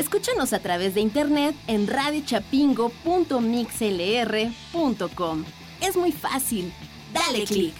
Escúchanos a través de internet en radiochapingo.mixlr.com. Es muy fácil. Dale click.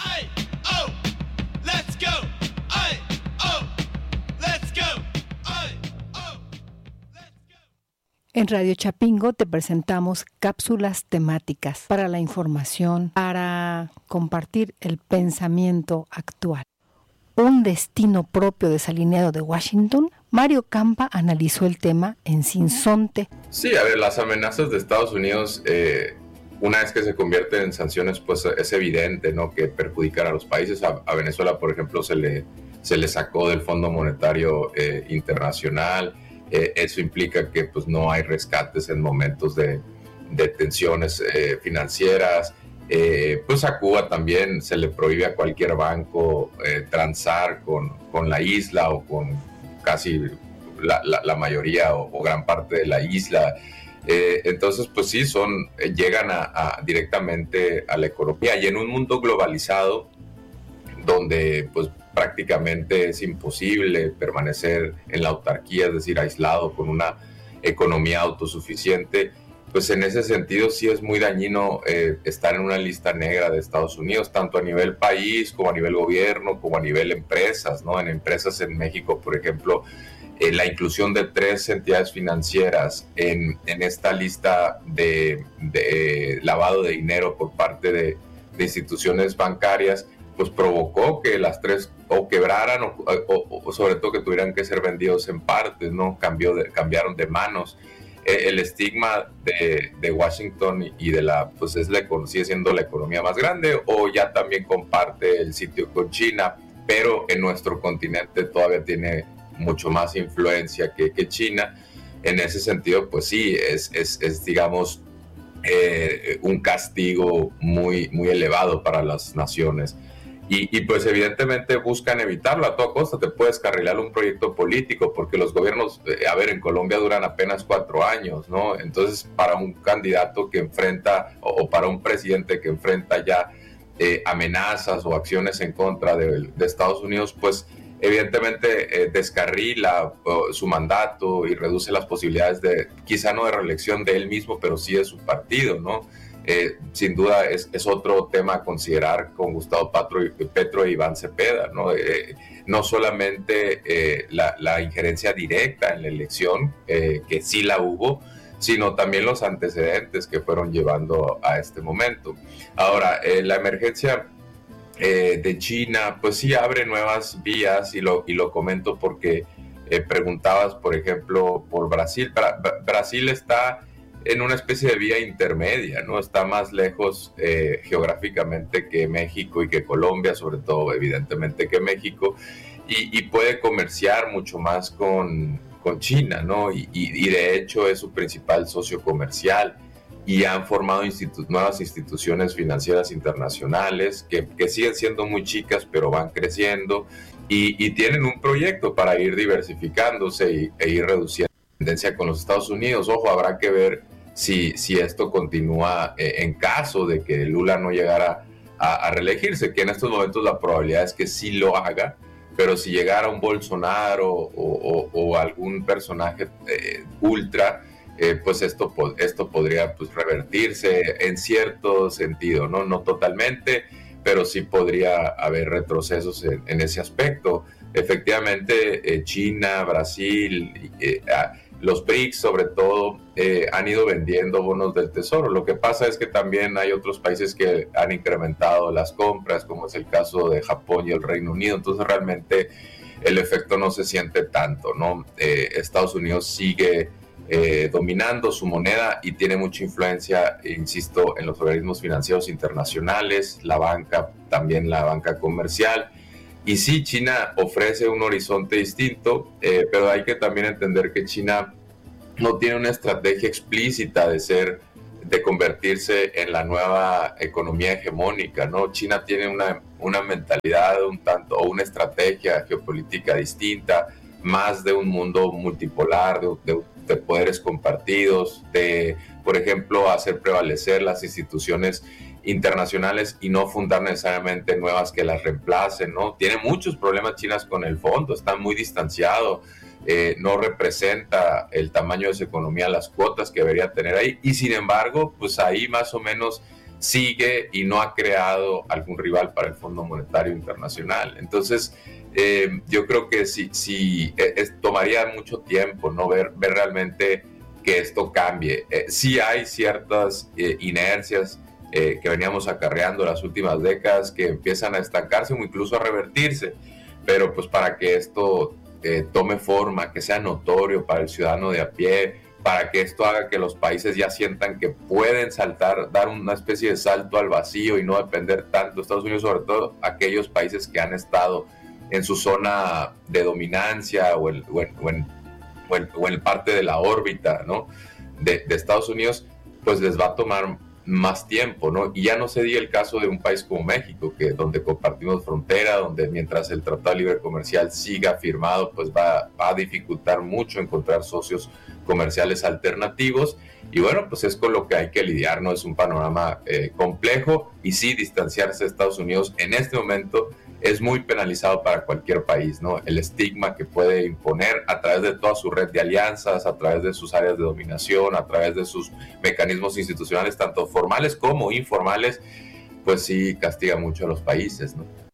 En Radio Chapingo te presentamos cápsulas temáticas para la información, para compartir el pensamiento actual. Un destino propio desalineado de Washington. Mario Campa analizó el tema en Sinsonte. Sí, a ver, las amenazas de Estados Unidos, una vez que se convierten en sanciones, pues es evidente, ¿no?, que perjudican a los países. A Venezuela, por ejemplo, se le sacó del Fondo Monetario Internacional. Eso implica que pues no hay rescates en momentos de tensiones financieras. Pues a Cuba también se le prohíbe a cualquier banco transar con la isla o con casi la mayoría o gran parte de la isla. Entonces pues sí, llegan directamente a la economía, y en un mundo globalizado donde pues prácticamente es imposible permanecer en la autarquía, es decir, aislado con una economía autosuficiente, pues en ese sentido sí es muy dañino estar en una lista negra de Estados Unidos, tanto a nivel país como a nivel gobierno, como a nivel empresas, ¿no? En empresas en México, por ejemplo, la inclusión de 3 entidades financieras en esta lista de lavado de dinero por parte de instituciones bancarias, pues provocó que las 3 o quebraran o sobre todo que tuvieran que ser vendidos en partes, ¿no? Cambiaron de manos. El estigma de Washington y pues sigue siendo la economía más grande, o ya también comparte el sitio con China, pero en nuestro continente todavía tiene mucho más influencia que China. En ese sentido, pues sí, es digamos, un castigo muy, muy elevado para las naciones. Y pues evidentemente buscan evitarlo a toda costa. Te puedes carrilar un proyecto político porque los gobiernos, en Colombia duran apenas 4 años, ¿no? Entonces para un candidato que enfrenta o para un presidente que enfrenta ya amenazas o acciones en contra de Estados Unidos, pues evidentemente descarrila su mandato y reduce las posibilidades quizá no de reelección de él mismo, pero sí de su partido, ¿no? Sin duda es otro tema a considerar con Gustavo Petro y Iván Cepeda, ¿no? No solamente la injerencia directa en la elección, que sí la hubo, sino también los antecedentes que fueron llevando a este momento. Ahora, la emergencia de China, pues sí abre nuevas vías, y lo comento porque preguntabas, por ejemplo, por Brasil. Brasil está en una especie de vía intermedia, ¿no? Está más lejos geográficamente que México y que Colombia, sobre todo evidentemente que México, y puede comerciar mucho más con China, ¿no? Y de hecho es su principal socio comercial, y han formado nuevas instituciones financieras internacionales que siguen siendo muy chicas, pero van creciendo, y tienen un proyecto para ir diversificándose e ir reduciendo la dependencia con los Estados Unidos. Ojo, habrá que ver si esto continúa en caso de que Lula no llegara a reelegirse, que en estos momentos la probabilidad es que sí lo haga, pero si llegara un Bolsonaro o algún personaje ultra, pues esto podría pues revertirse en cierto sentido, no totalmente, pero sí podría haber retrocesos en ese aspecto. Efectivamente, China, Brasil, los BRICS sobre todo han ido vendiendo bonos del tesoro. Lo que pasa es que también hay otros países que han incrementado las compras, como es el caso de Japón y el Reino Unido. Entonces realmente el efecto no se siente tanto, ¿no? Estados Unidos sigue dominando su moneda y tiene mucha influencia, insisto, en los organismos financieros internacionales, la banca, también la banca comercial. Y sí, China ofrece un horizonte distinto, pero hay que también entender que China no tiene una estrategia explícita de convertirse en la nueva economía hegemónica, ¿no? China tiene una mentalidad un tanto, o una estrategia geopolítica distinta, más de un mundo multipolar, de poderes compartidos, de, por ejemplo, hacer prevalecer las instituciones internacionales y no fundar necesariamente nuevas que las reemplacen, ¿no? Tiene muchos problemas China con el fondo, está muy distanciado no representa el tamaño de su economía, las cuotas que debería tener ahí, y sin embargo, pues ahí más o menos sigue y no ha creado algún rival para el Fondo Monetario Internacional. Entonces, yo creo que sí tomaría mucho tiempo, ¿no? Ver realmente que esto cambie. Sí hay ciertas inercias que veníamos acarreando las últimas décadas que empiezan a estancarse o incluso a revertirse, pero pues para que esto tome forma, que sea notorio para el ciudadano de a pie, para que esto haga que los países ya sientan que pueden saltar, dar una especie de salto al vacío y no depender tanto de Estados Unidos, sobre todo aquellos países que han estado en su zona de dominancia o en parte de la órbita, ¿no? de Estados Unidos, pues les va a tomar más tiempo, ¿no? Y ya no se diga el caso de un país como México, donde compartimos frontera, donde mientras el Tratado de Libre Comercial siga firmado, pues va a dificultar mucho encontrar socios comerciales alternativos. Y bueno, pues es con lo que hay que lidiar, ¿no? Es un panorama complejo, y sí, distanciarse de Estados Unidos en este momento es muy penalizado para cualquier país, ¿no? El estigma que puede imponer a través de toda su red de alianzas, a través de sus áreas de dominación, a través de sus mecanismos institucionales, tanto formales como informales, pues sí castiga mucho a los países, ¿no?